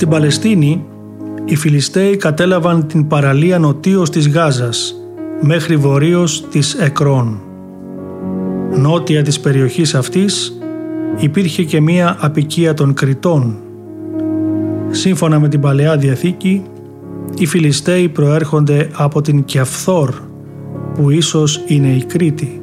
Στην Παλαιστίνη, οι Φιλιστέοι κατέλαβαν την παραλία νοτίως της Γάζας, μέχρι βορείως της Εκρών. Νότια της περιοχής αυτής υπήρχε και μία αποικία των Κριτών. Σύμφωνα με την Παλαιά Διαθήκη, οι Φιλιστέοι προέρχονται από την Κιαφθόρ, που ίσως είναι η Κρήτη.